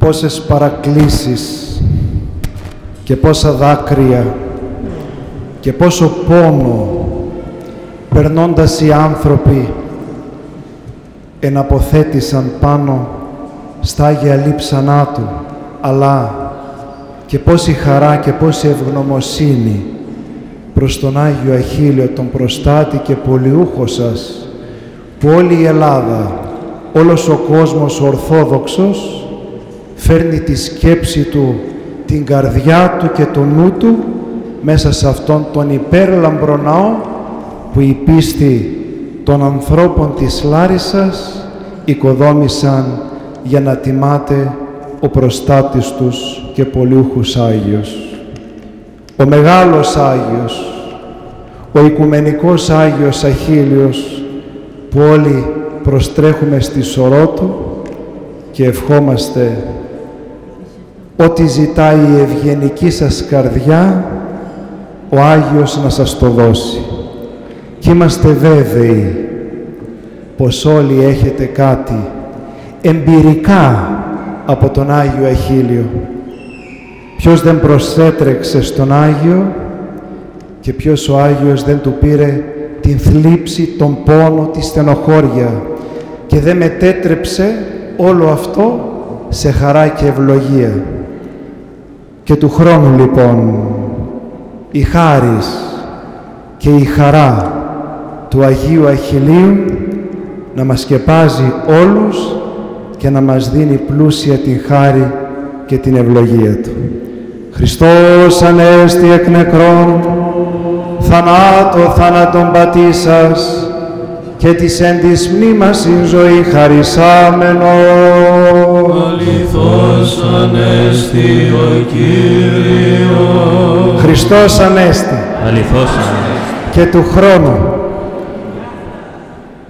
πόσες παρακλήσεις και πόσα δάκρυα και πόσο πόνο περνώντας οι άνθρωποι εναποθέτησαν πάνω στα Άγια λείψανά Του, αλλά και πόση χαρά και πόση ευγνωμοσύνη προς τον Άγιο Αχίλιο, τον προστάτη και πολιούχο σας, που όλη η Ελλάδα, όλος ο κόσμος ορθόδοξος φέρνει τη σκέψη του, την καρδιά του και το νου του μέσα σε αυτόν τον υπέρλαμπρο ναό που η πίστη των ανθρώπων της Λάρισσας οικοδόμησαν για να τιμάται ο προστάτης τους και πολιούχους Άγιος. Ο μεγάλος Άγιος, ο Οικουμενικός Άγιος Αχίλιος, που όλοι προστρέχουμε στη σωρό Του και ευχόμαστε ό,τι ζητάει η ευγενική σας καρδιά, ο Άγιος να σας το δώσει. Κι είμαστε βέβαιοι πως όλοι έχετε κάτι εμπειρικά από τον Άγιο Αχίλιο. Ποιος δεν προσέτρεξε στον Άγιο και ποιος ο Άγιος δεν του πήρε την θλίψη, τον πόνο, τη στενοχώρια και δεν μετέτρεψε όλο αυτό σε χαρά και ευλογία. Και του χρόνου λοιπόν η χάρις και η χαρά του Αγίου Αχιλίου να μας σκεπάζει όλους και να μας δίνει πλούσια την χάρη και την ευλογία Του. Χριστός ανέστη εκ νεκρών, θανάτω θάνατον πατήσας και της εν της μνήμας η ζωή χαρισάμενο. Αληθώς ανέστη ο Κύριος. Χριστός ανέστη. Αληθώς ανέστη. Και του χρόνου